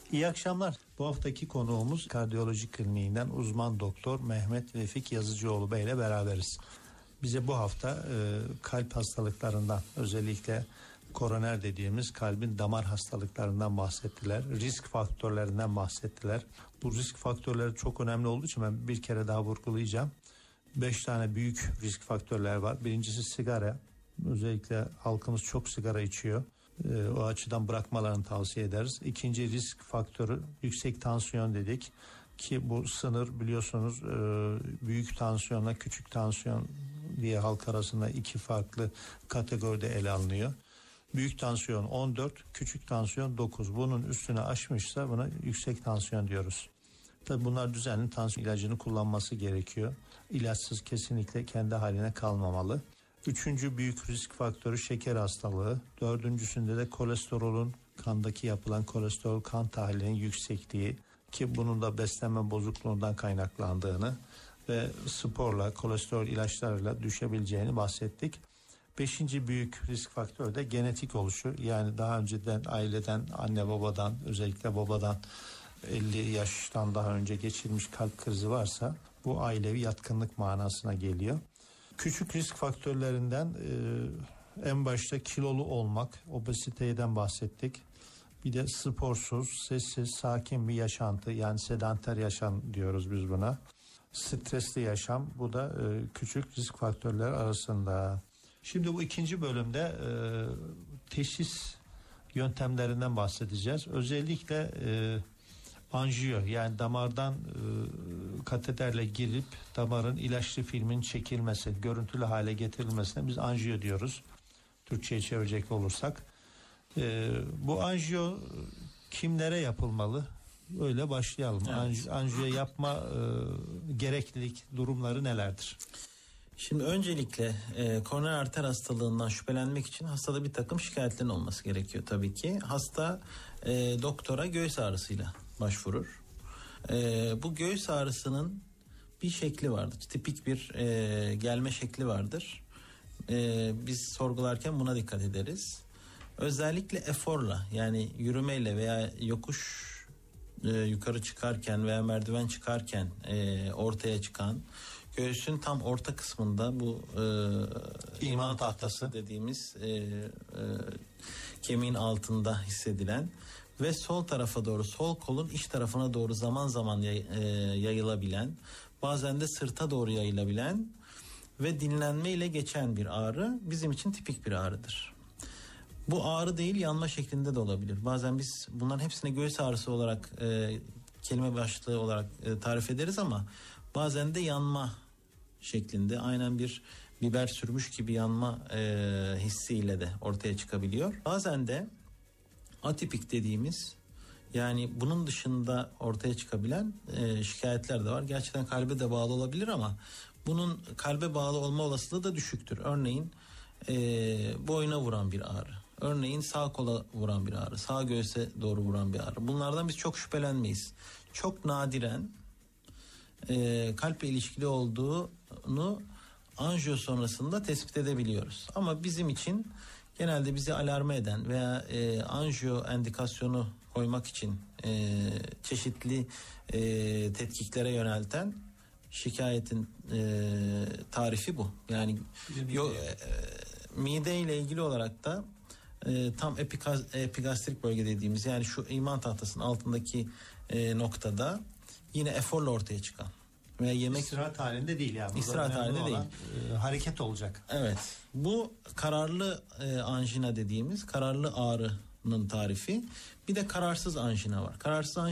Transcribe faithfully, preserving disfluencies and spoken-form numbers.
İyi akşamlar. Bu haftaki konuğumuz kardiyoloji kliniğinden uzman doktor Mehmet Vefik Yazıcıoğlu Bey ile beraberiz. Bize bu hafta e, kalp hastalıklarından, özellikle koroner dediğimiz kalbin damar hastalıklarından bahsettiler. Risk faktörlerinden bahsettiler. Bu risk faktörleri çok önemli olduğu için ben bir kere daha vurgulayacağım. Beş tane büyük risk faktörler var. Birincisi sigara. Özellikle halkımız çok sigara içiyor. Ee, o açıdan bırakmalarını tavsiye ederiz. İkinci risk faktörü yüksek tansiyon dedik ki bu sınır biliyorsunuz e, büyük tansiyonla küçük tansiyon diye halk arasında iki farklı kategoride ele alınıyor. Büyük tansiyon on dört, küçük tansiyon dokuz. Bunun üstüne aşmışsa buna yüksek tansiyon diyoruz. Tabii bunlar düzenli tansiyon ilacını kullanması gerekiyor. İlaçsız kesinlikle kendi haline kalmamalı. Üçüncü büyük risk faktörü şeker hastalığı. Dördüncüsünde de kolesterolün, kandaki yapılan kolesterol kan tahlilinin yüksekliği ki bunun da beslenme bozukluğundan kaynaklandığını ve sporla, kolesterol ilaçlarıyla düşebileceğini bahsettik. Beşinci büyük risk faktörü de genetik oluşu. Yani daha önceden aileden, anne babadan, özellikle babadan elli yaştan daha önce geçirmiş kalp krizi varsa bu ailevi yatkınlık manasına geliyor. Küçük risk faktörlerinden e, en başta kilolu olmak, obeziteden bahsettik. Bir de sporsuz, sessiz, sakin bir yaşantı, yani sedanter yaşam diyoruz biz buna. Stresli yaşam, bu da e, küçük risk faktörler arasında. Şimdi bu ikinci bölümde e, teşhis yöntemlerinden bahsedeceğiz. Özellikle e, anjiyo, yani damardan e, kateterle girip damarın ilaçlı filmin çekilmesi, görüntülü hale getirilmesine biz anjiyo diyoruz. Türkçe'ye çevirecek olursak. E, bu anjiyo kimlere yapılmalı? Öyle başlayalım. Evet. Anj, anjiyo yapma e, gereklilik durumları nelerdir? Şimdi öncelikle e, koroner arter hastalığından şüphelenmek için hastada bir takım şikayetlerin olması gerekiyor tabii ki. Hasta e, doktora göğüs ağrısıyla başvurur. E, bu göğüs ağrısının bir şekli vardır. Tipik bir e, gelme şekli vardır. E, biz sorgularken buna dikkat ederiz. Özellikle eforla, yani yürümeyle veya yokuş e, yukarı çıkarken veya merdiven çıkarken e, ortaya çıkan, göğsün tam orta kısmında bu e, iman tahtası dediğimiz e, e, kemiğin altında hissedilen ve sol tarafa doğru, sol kolun iç tarafına doğru zaman zaman yay, e, yayılabilen, bazen de sırta doğru yayılabilen ve dinlenme ile geçen bir ağrı bizim için tipik bir ağrıdır. Bu ağrı değil, yanma şeklinde de olabilir. Bazen biz bunların hepsine göğüs ağrısı olarak e, kelime başlığı olarak e, tarif ederiz ama bazen de yanma şeklinde, aynen bir biber sürmüş gibi yanma e, hissiyle de ortaya çıkabiliyor. Bazen de atipik dediğimiz, yani bunun dışında ortaya çıkabilen e, şikayetler de var. Gerçekten kalbe de bağlı olabilir ama bunun kalbe bağlı olma olasılığı da düşüktür. Örneğin e, boyuna vuran bir ağrı. Örneğin sağ kola vuran bir ağrı. Sağ göğüse doğru vuran bir ağrı. Bunlardan biz çok şüphelenmeyiz. Çok nadiren e, kalple ilişkili olduğunu anjiyo sonrasında tespit edebiliyoruz. Ama bizim için genelde bizi alarme eden veya e, anjiyo endikasyonu koymak için e, çeşitli e, tetkiklere yönelten şikayetin e, tarifi bu. Yani yo, e, mide ile ilgili olarak da e, tam epikaz, epigastrik bölge dediğimiz, yani şu iman tahtasının altındaki e, noktada yine eforla ortaya çıkan veya yemek istirahat halinde değil yani. İstirahat halinde değil. E, hareket olacak. Evet. Bu kararlı e, anjina dediğimiz kararlı ağrının tarifi. Bir de kararsız anjina var. Kararsız